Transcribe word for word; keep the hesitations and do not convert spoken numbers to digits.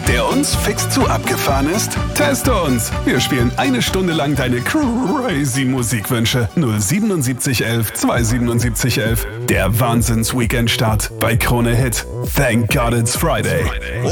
der uns fix zu abgefahren ist? Teste uns! Wir spielen eine Stunde lang deine crazy Musikwünsche. null siebenundsiebzig elf zweihundertsiebenundsiebzig elf. Der Wahnsinns-Weekend-Start bei Krone Hit. Thank God it's Friday.